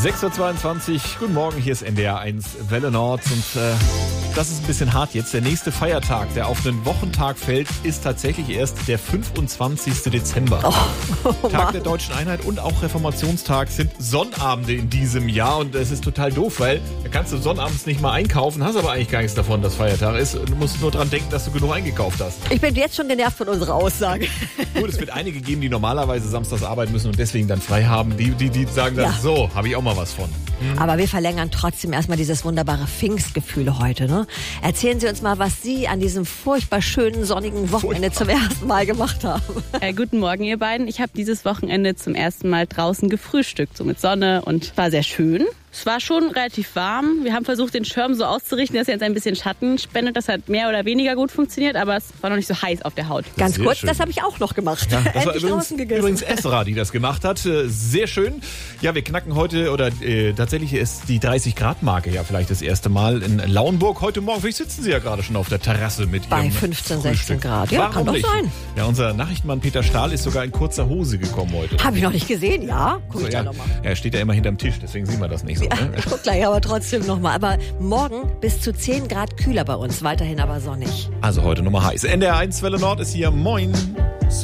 6.22 Uhr, guten Morgen, hier ist NDR 1 Welle Nord und das ist ein bisschen hart jetzt. Der nächste Feiertag, der auf einen Wochentag fällt, ist tatsächlich erst der 25. Dezember. Tag der Deutschen Einheit und auch Reformationstag sind Sonnabende in diesem Jahr und das ist total doof, weil da kannst du sonnabends nicht mal einkaufen, hast aber eigentlich gar nichts davon, dass Feiertag ist. Du musst nur dran denken, dass du genug eingekauft hast. Ich bin jetzt schon genervt von unserer Aussage. Gut, es wird einige geben, die normalerweise samstags arbeiten müssen und deswegen dann frei haben. Die sagen dann, so, habe ich auch mal was von. Aber wir verlängern trotzdem erstmal dieses wunderbare Pfingstgefühl heute. Ne? Erzählen Sie uns mal, was Sie an diesem furchtbar schönen, sonnigen Wochenende zum ersten Mal gemacht haben. Guten Morgen, ihr beiden. Ich habe dieses Wochenende zum ersten Mal draußen gefrühstückt, so mit Sonne und war sehr schön. Es war schon relativ warm. Wir haben versucht, den Schirm so auszurichten, dass er jetzt ein bisschen Schatten spendet. Das hat mehr oder weniger gut funktioniert, aber es war noch nicht so heiß auf der Haut. Ganz kurz, schön. Das habe ich auch noch gemacht. Ja, das Endlich war draußen gegessen. übrigens Esra, die das gemacht hat. Sehr schön. Ja, wir knacken heute, oder tatsächlich ist die 30-Grad-Marke ja vielleicht das erste Mal in Lauenburg. Heute Morgen, vielleicht sitzen Sie ja gerade schon auf der Terrasse mit Bei Ihrem 15, Frühstück. 16 Grad. Ja, Warum kann doch nicht? sein. Ja, unser Nachrichtenmann Peter Stahl ist sogar in kurzer Hose gekommen heute. Habe ich noch nicht gesehen, ja? Guck ich ja, da nochmal. er steht ja immer hinterm Tisch, deswegen sieht man das nicht so. Ja, Ne? guck gleich, aber trotzdem nochmal. Aber morgen bis zu 10 Grad kühler bei uns. Weiterhin aber sonnig. Also heute nochmal heiß. NDR 1 Welle Nord ist hier. Moin.